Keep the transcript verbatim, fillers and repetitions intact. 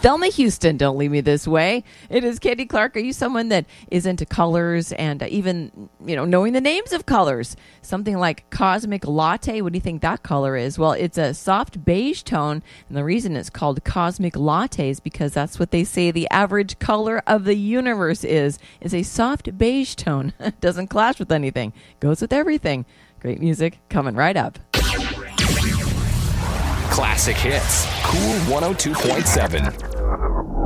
Thelma Houston, Don't Leave Me This Way. It is Katie Clark. Are you someone that is into colors and uh, even, you know, knowing the names of colors? Something like Cosmic Latte. What do you think that color is? Well, it's a soft beige tone, and the reason it's called Cosmic Latte is because that's what they say the average color of the universe is, is a soft beige tone. It doesn't clash with anything. Goes with everything. Great music coming right up. Classic hits. Cool one oh two point seven.